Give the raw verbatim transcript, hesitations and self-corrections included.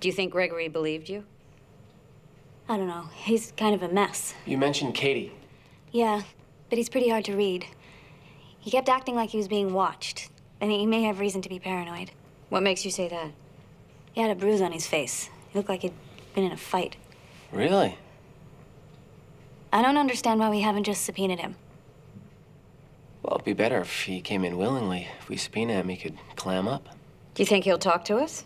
Do you think Gregory believed you? I don't know. He's kind of a mess. You mentioned Katie. Yeah, but he's pretty hard to read. He kept acting like he was being watched, and he may have reason to be paranoid. What makes you say that? He had a bruise on his face. He looked like he'd been in a fight. Really? I don't understand why we haven't just subpoenaed him. Well, it'd be better if he came in willingly. If we subpoena him, he could clam up. Do you think he'll talk to us?